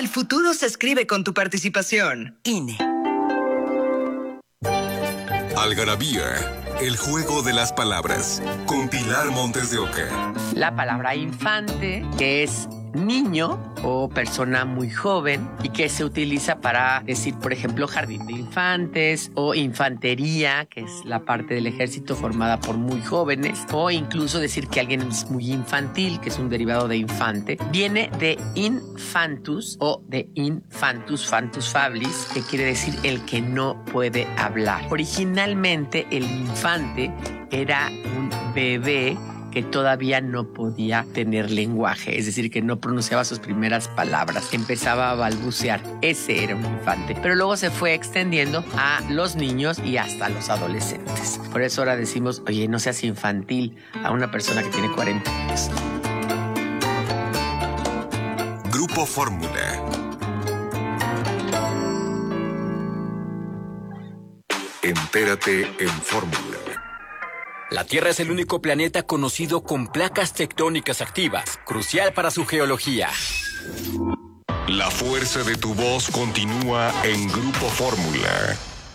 futuro se escribe con tu participación. INE. Algarabía, el juego de las palabras, con Pilar Montes de Oca. La palabra infante, que es niño o persona muy joven y que se utiliza para decir, por ejemplo, jardín de infantes o infantería, que es la parte del ejército formada por muy jóvenes, o incluso decir que alguien es muy infantil, que es un derivado de infante. Viene de infantus o de infantus, fantus fablis, que quiere decir el que no puede hablar. Originalmente el infante era un bebé que todavía no podía tener lenguaje, es decir, que no pronunciaba sus primeras palabras, empezaba a balbucear. Ese era un infante. Pero luego se fue extendiendo a los niños y hasta los adolescentes. Por eso ahora decimos, oye, no seas infantil a una persona que tiene 40 años. Grupo Fórmula. Entérate en Fórmula. La Tierra es el único planeta conocido con placas tectónicas activas, crucial para su geología. La fuerza de tu voz continúa en Grupo Fórmula.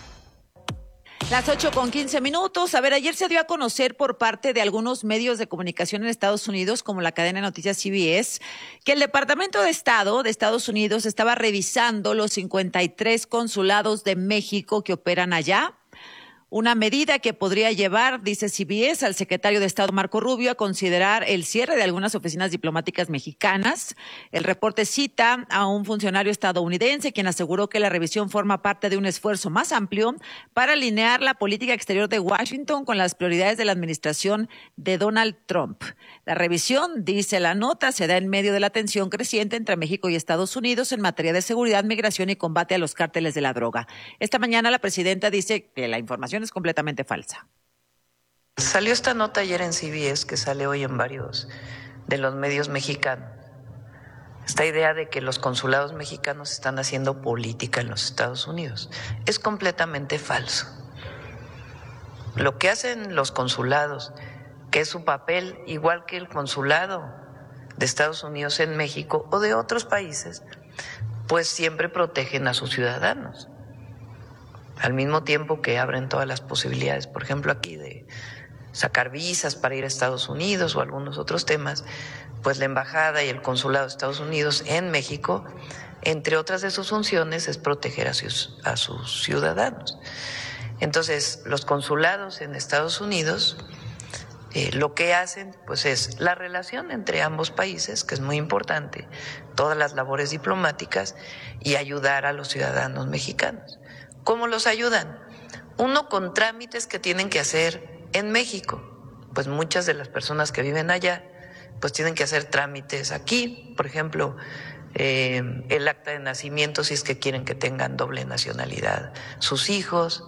Las 8:15. A ver, ayer se dio a conocer por parte de algunos medios de comunicación en Estados Unidos, como la cadena de noticias CBS, que el Departamento de Estado de Estados Unidos estaba revisando los 53 consulados de México que operan allá. Una medida que podría llevar, dice CBS, al secretario de Estado Marco Rubio a considerar el cierre de algunas oficinas diplomáticas mexicanas. El reporte cita a un funcionario estadounidense quien aseguró que la revisión forma parte de un esfuerzo más amplio para alinear la política exterior de Washington con las prioridades de la administración de Donald Trump. La revisión, dice la nota, se da en medio de la tensión creciente entre México y Estados Unidos en materia de seguridad, migración y combate a los cárteles de la droga. Esta mañana la presidenta dice que la información es completamente falsa. Salió esta nota ayer en CBS, que sale hoy en varios de los medios mexicanos. Esta idea de que los consulados mexicanos están haciendo política en los Estados Unidos es completamente falso. Lo que hacen los consulados, que es su papel igual que el consulado de Estados Unidos en México o de otros países, pues siempre protegen a sus ciudadanos. Al mismo tiempo que abren todas las posibilidades, por ejemplo aquí de sacar visas para ir a Estados Unidos o algunos otros temas, pues la embajada y el consulado de Estados Unidos en México, entre otras de sus funciones, es proteger a sus ciudadanos. Entonces, los consulados en Estados Unidos lo que hacen pues es la relación entre ambos países, que es muy importante, todas las labores diplomáticas y ayudar a los ciudadanos mexicanos. ¿Cómo los ayudan? Uno, con trámites que tienen que hacer en México. Pues muchas de las personas que viven allá, pues tienen que hacer trámites aquí. Por ejemplo, el acta de nacimiento, si es que quieren que tengan doble nacionalidad sus hijos.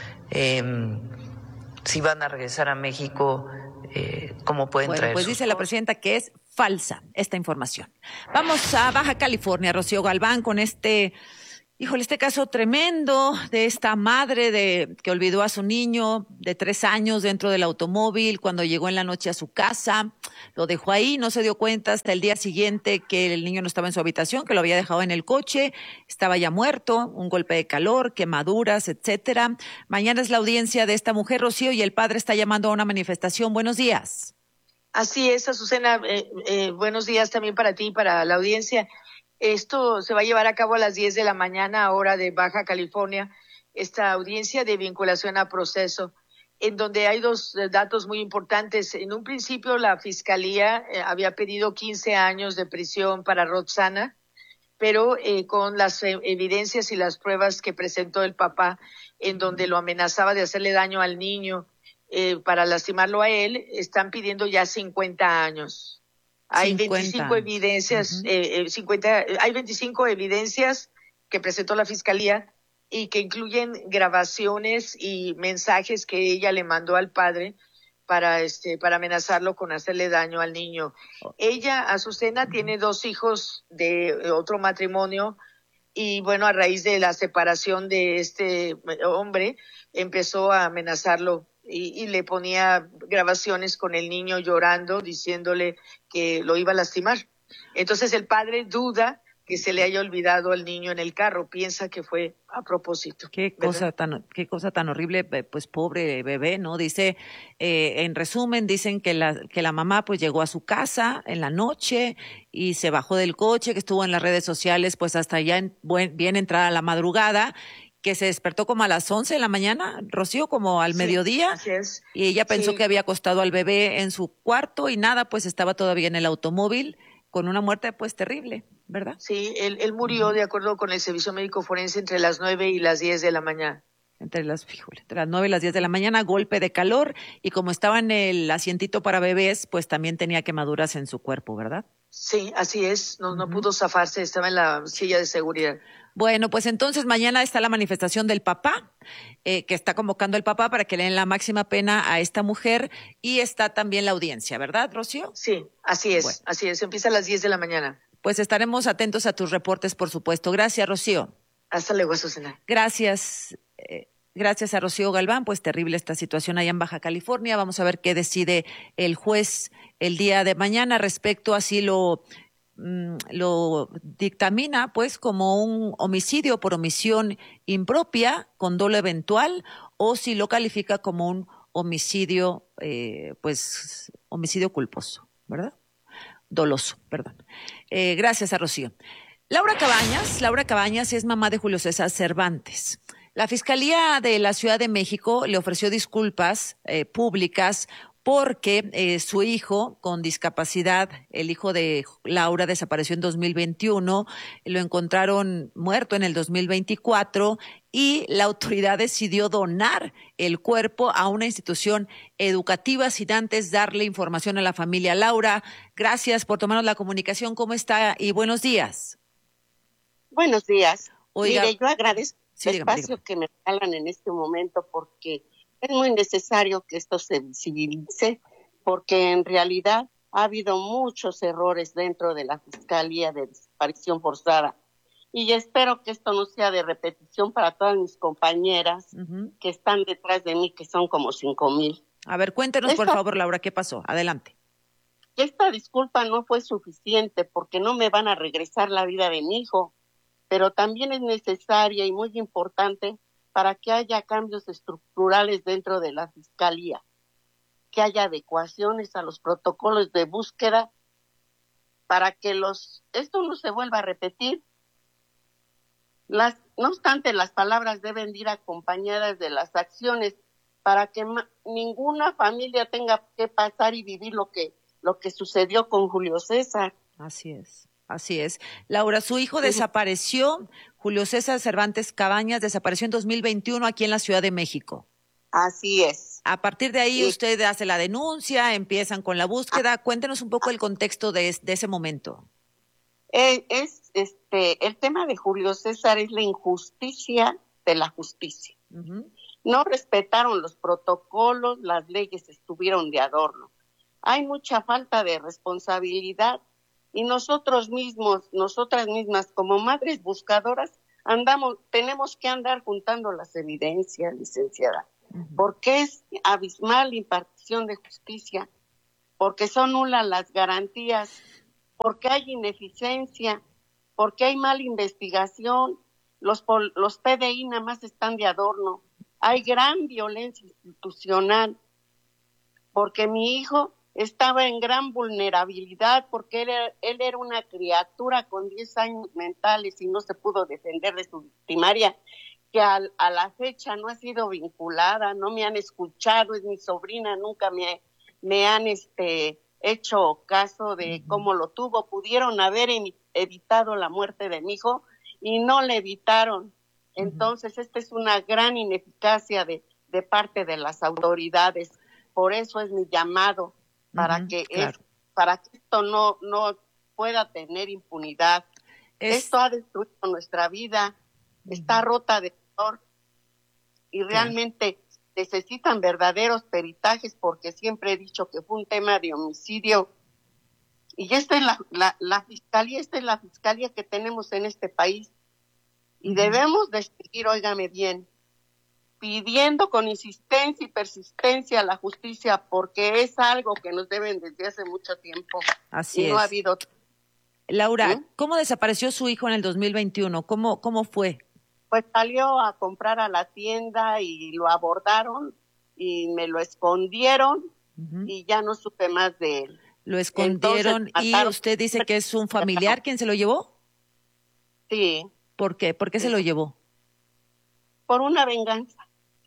Si van a regresar a México, ¿cómo pueden traer pues dice la presidenta que es falsa esta información. Vamos a Baja California, Rocío Galván, con este caso tremendo de esta madre que olvidó a su niño de 3 años dentro del automóvil cuando llegó en la noche a su casa. Lo dejó ahí, no se dio cuenta hasta el día siguiente que el niño no estaba en su habitación, que lo había dejado en el coche, estaba ya muerto, un golpe de calor, quemaduras, etcétera. Mañana es la audiencia de esta mujer, Rocío, y el padre está llamando a una manifestación. Buenos días. Así es, Azucena. Buenos días también para ti y para la audiencia. Esto se va a llevar a cabo a las 10 de la mañana, hora de Baja California, esta audiencia de vinculación a proceso, en donde hay dos datos muy importantes. En un principio, la Fiscalía había pedido 15 años de prisión para Roxana, pero con las evidencias y las pruebas que presentó el papá, en donde lo amenazaba de hacerle daño al niño para lastimarlo a él, están pidiendo ya 50 años. Hay 25 evidencias, hay 25 evidencias que presentó la Fiscalía y que incluyen grabaciones y mensajes que ella le mandó al padre para amenazarlo con hacerle daño al niño. Ella, Azucena, tiene 2 hijos de otro matrimonio y bueno, a raíz de la separación de este hombre, empezó a amenazarlo y le ponía grabaciones con el niño llorando, diciéndole que lo iba a lastimar. Entonces el padre duda que se le haya olvidado al niño en el carro, piensa que fue a propósito. Qué cosa tan horrible, pues pobre bebé, ¿no? Dice, en resumen, dicen que la mamá pues llegó a su casa en la noche y se bajó del coche, que estuvo en las redes sociales pues hasta ya bien entrada la madrugada, que se despertó como a las 11 de la mañana, Rocío, como al mediodía, así es. Y ella pensó que había acostado al bebé en su cuarto y nada, pues estaba todavía en el automóvil con una muerte pues terrible, ¿verdad? Sí, él murió de acuerdo con el servicio médico forense entre las 9 y las 10 de la mañana. Entre las 9 y las 10 de la mañana, golpe de calor, y como estaba en el asientito para bebés, pues también tenía quemaduras en su cuerpo, ¿verdad? Sí, así es, no pudo zafarse, estaba en la silla de seguridad. Bueno, pues entonces mañana está la manifestación del papá, que está convocando el papá para que le den la máxima pena a esta mujer, y está también la audiencia, ¿verdad, Rocío? Sí, así es, empieza a las 10 de la mañana. Pues estaremos atentos a tus reportes, por supuesto. Gracias, Rocío. Hasta luego, Susana. Gracias. Gracias a Rocío Galván, pues terrible esta situación allá en Baja California. Vamos a ver qué decide el juez el día de mañana respecto a si lo dictamina pues como un homicidio por omisión impropia con dolo eventual o si lo califica como un homicidio, pues homicidio culposo, ¿verdad? Doloso, perdón. Gracias a Rocío. Laura Cabañas es mamá de Julio César Cervantes. La Fiscalía de la Ciudad de México le ofreció disculpas públicas porque su hijo con discapacidad, el hijo de Laura, desapareció en 2021, lo encontraron muerto en el 2024 y la autoridad decidió donar el cuerpo a una institución educativa sin antes darle información a la familia. Laura, gracias por tomarnos la comunicación. ¿Cómo está? Y buenos días. Buenos días. Oiga, mire, yo agradezco el espacio dígame. que me regalan en este momento porque es muy necesario que esto se visibilice, porque en realidad ha habido muchos errores dentro de la Fiscalía de Desaparición Forzada. Y espero que esto no sea de repetición para todas mis compañeras que están detrás de mí, que son como 5,000. A ver, cuéntenos, por favor, Laura, ¿qué pasó? Adelante. Esta disculpa no fue suficiente porque no me van a regresar la vida de mi hijo, pero también es necesaria y muy importante para que haya cambios estructurales dentro de la Fiscalía, que haya adecuaciones a los protocolos de búsqueda para que esto no se vuelva a repetir. No obstante, las palabras deben ir acompañadas de las acciones para que ninguna familia tenga que pasar y vivir lo que sucedió con Julio César. Así es. Laura, su hijo desapareció, Julio César Cervantes Cabañas, desapareció en 2021 aquí en la Ciudad de México. Así es. A partir de ahí usted hace la denuncia, empiezan con la búsqueda. Cuéntenos un poco el contexto de ese momento. El tema de Julio César es la injusticia de la justicia. No respetaron los protocolos, las leyes estuvieron de adorno. Hay mucha falta de responsabilidad y nosotras mismas como madres buscadoras tenemos que andar juntando las evidencias, licenciada, porque es abismal la impartición de justicia, porque son nulas las garantías, porque hay ineficiencia, porque hay mala investigación, los PDI nada más están de adorno, hay gran violencia institucional, porque mi hijo estaba en gran vulnerabilidad porque él era una criatura con 10 años mentales y no se pudo defender de su victimaria, que a la fecha no ha sido vinculada, no me han escuchado, es mi sobrina, nunca me han hecho caso de cómo lo tuvo. Pudieron haber evitado la muerte de mi hijo y no le evitaron. Entonces, esta es una gran ineficacia de parte de las autoridades. Por eso es mi llamado, para que esto no pueda tener impunidad. Esto ha destruido nuestra vida, está rota de dolor y realmente necesitan verdaderos peritajes, porque siempre he dicho que fue un tema de homicidio. Y esta es la fiscalía que tenemos en este país. Y debemos de seguir, óigame bien, pidiendo con insistencia y persistencia la justicia, porque es algo que nos deben desde hace mucho tiempo. Así y es. No ha habido. Laura, ¿cómo desapareció su hijo en el 2021? ¿Cómo fue? Pues salió a comprar a la tienda y lo abordaron y me lo escondieron y ya no supe más de él. Lo escondieron. Entonces, y usted dice que es un familiar quien se lo llevó. Sí. ¿Por qué? ¿Por qué se lo llevó? Por una venganza.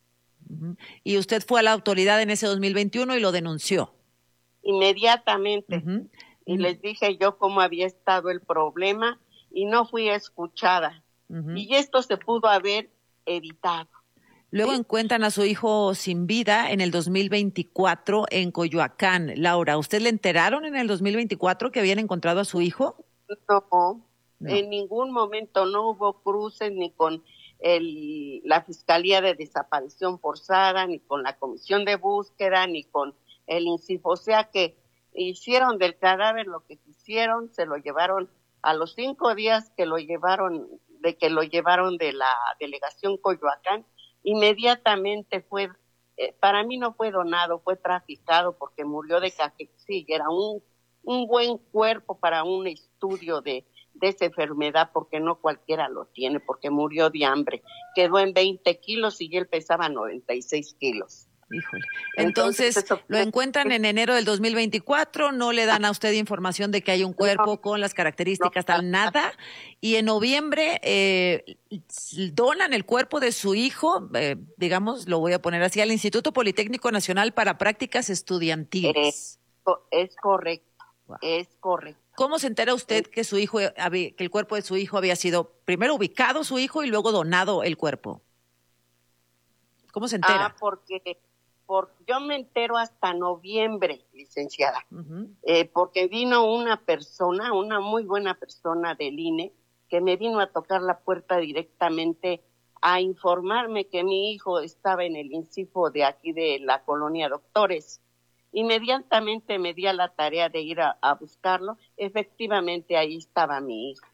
Y usted fue a la autoridad en ese 2021 y lo denunció. Inmediatamente. Y les dije yo cómo había estado el problema y no fui escuchada. Y esto se pudo haber evitado. Luego encuentran a su hijo sin vida en el 2024 en Coyoacán. Laura, ¿usted le enteraron en el 2024 que habían encontrado a su hijo? No. En ningún momento no hubo cruces ni con la Fiscalía de Desaparición Forzada, ni con la Comisión de Búsqueda, ni con el INCIFO. O sea que hicieron del cadáver lo que quisieron, se lo llevaron a los 5 días que lo llevaron de la delegación Coyoacán. Inmediatamente fue, para mí no fue donado, fue traficado porque murió de caquexilla. Era un buen cuerpo para un estudio de esa enfermedad, porque no cualquiera lo tiene, porque murió de hambre. Quedó en 20 kilos y él pesaba 96 kilos. Híjole. Entonces lo encuentran en enero del 2024, no le dan a usted información de que hay un cuerpo con las características tal, nada, y en noviembre donan el cuerpo de su hijo, digamos, lo voy a poner así, al Instituto Politécnico Nacional para Prácticas Estudiantiles. Es correcto, es correcto. ¿Cómo se entera usted que el cuerpo de su hijo había sido primero ubicado su hijo y luego donado el cuerpo? ¿Cómo se entera? Porque yo me entero hasta noviembre, licenciada, porque vino una persona, una muy buena persona del INE, que me vino a tocar la puerta directamente a informarme que mi hijo estaba en el INCIFO de aquí de la colonia Doctores. Inmediatamente me di a la tarea de ir a buscarlo. Efectivamente, ahí estaba mi hijo.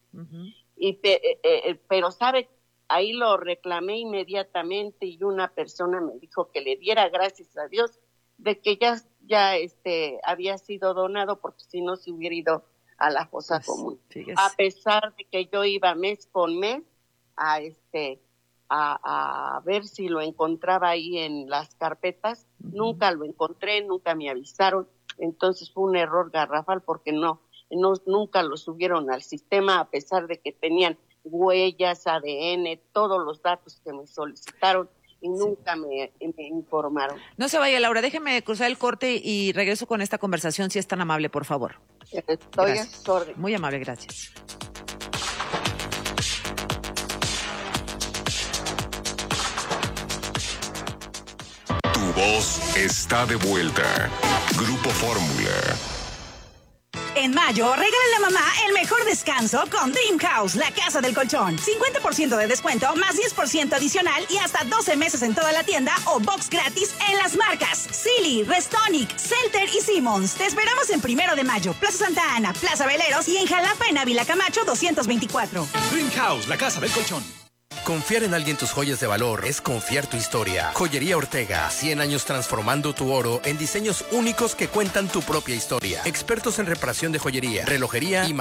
Pero, ¿sabe? Ahí lo reclamé inmediatamente y una persona me dijo que le diera gracias a Dios de que ya había sido donado, porque si no se hubiera ido a la fosa común. Fíjese. A pesar de que yo iba mes con mes a ver si lo encontraba ahí en las carpetas, nunca lo encontré, nunca me avisaron. Entonces fue un error garrafal porque nunca lo subieron al sistema, a pesar de que tenían huellas, ADN, todos los datos que me solicitaron y nunca me informaron. No se vaya, Laura, déjeme cruzar el corte y regreso con esta conversación, si es tan amable, por favor. Estoy a su orden. Muy amable, gracias. Tu voz está de vuelta. Grupo Fórmula. En mayo, regálale a mamá el mejor descanso con Dream House, la casa del colchón. 50% de descuento, más 10% adicional y hasta 12 meses en toda la tienda o box gratis en las marcas Silly, Restonic, Celter y Simmons. Te esperamos en 1 de mayo, Plaza Santa Ana, Plaza Veleros y en Jalapa, en Ávila Camacho 224. Dream House, la casa del colchón. Confiar en alguien tus joyas de valor es confiar tu historia. Joyería Ortega, 100 años transformando tu oro en diseños únicos que cuentan tu propia historia. Expertos en reparación de joyería, relojería y